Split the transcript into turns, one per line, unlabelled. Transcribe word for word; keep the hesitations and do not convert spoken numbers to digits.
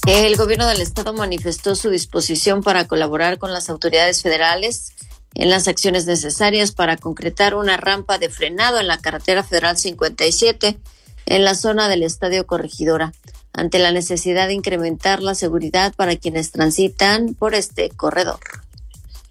El gobierno del estado manifestó su disposición para colaborar con las autoridades federales en las acciones necesarias para concretar una rampa de frenado en la carretera federal cincuenta y siete en la zona del Estadio Corregidora, ante la necesidad de incrementar la seguridad para quienes transitan por este corredor.